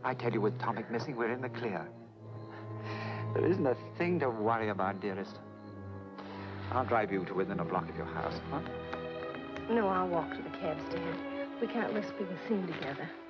I tell you, with Tomic missing, we're in the clear. There isn't a thing to worry about, dearest. I'll drive you to within a block of your house, huh? No, I'll walk to the cab stand. We can't risk being seen together.